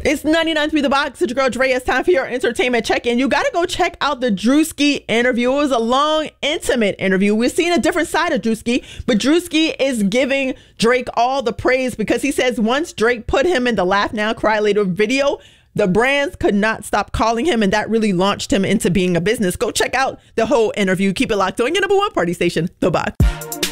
It's 99.3 The Box. It's your girl Dre. It's time for your entertainment check-in. You got to go check out the Drewski interview. It was a long, intimate interview. We're seeing a different side of Drewski, but Drewski is giving Drake all the praise because he says once Drake put him in the Laugh Now, Cry Later video, the brands could not stop calling him, and that really launched him into being a business. Go check out the whole interview. Keep it locked on your number one party station, The Box.